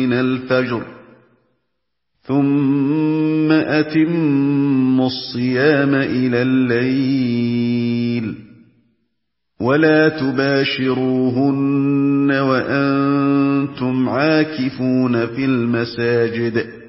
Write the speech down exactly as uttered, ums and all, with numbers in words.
من الفجر ثم أتموا الصيام إلى الليل ولا تباشروهن وأنتم عاكفون في المساجد